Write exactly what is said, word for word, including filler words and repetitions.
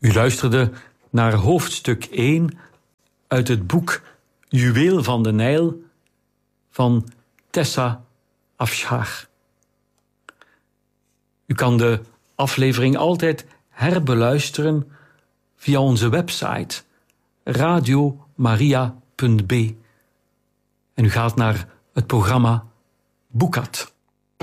U luisterde naar hoofdstuk één uit het boek Juweel van de Nijl van Tessa Afshar. U kan de aflevering altijd herbeluisteren via onze website radio maria punt b en u gaat naar het programma Boekat.